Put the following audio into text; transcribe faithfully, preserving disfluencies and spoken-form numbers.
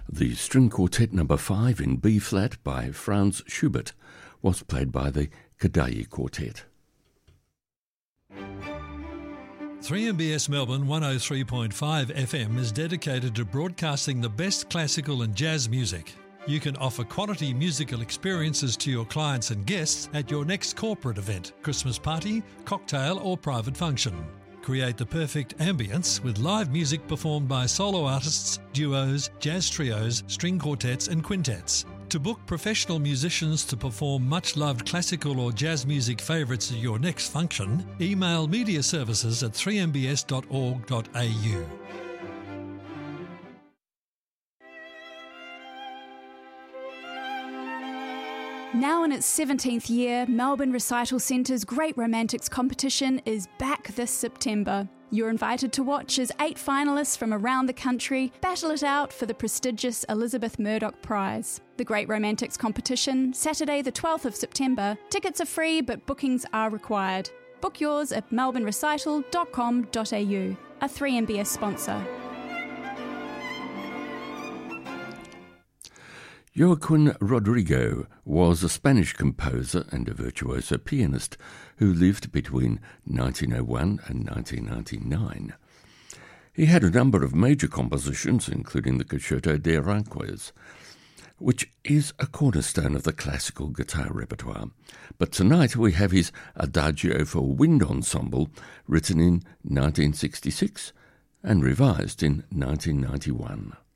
The string quartet number five in B-flat by Franz Schubert was played by the Kodaly Quartet. three M B S Melbourne one oh three point five F M is dedicated to broadcasting the best classical and jazz music. You can offer quality musical experiences to your clients and guests at your next corporate event, Christmas party, cocktail or private function. Create the perfect ambience with live music performed by solo artists, duos, jazz trios, string quartets and quintets. To book professional musicians to perform much-loved classical or jazz music favourites at your next function, email media services at three m b s dot org dot a u. Now in its seventeenth year, Melbourne Recital Centre's Great Romantics competition is back this September. You're invited to watch as eight finalists from around the country battle it out for the prestigious Elizabeth Murdoch Prize. The Great Romantics competition, Saturday the twelfth of September. Tickets are free, but bookings are required. Book yours at melbourne recital dot com dot a u, a three M B S sponsor. Joaquin Rodrigo was a Spanish composer and a virtuoso pianist who lived between nineteen oh one and nineteen ninety-nine. He had a number of major compositions, including the Concerto de Aranjuez, which is a cornerstone of the classical guitar repertoire. But tonight we have his Adagio for Wind Ensemble, written in nineteen sixty-six and revised in nineteen ninety-one.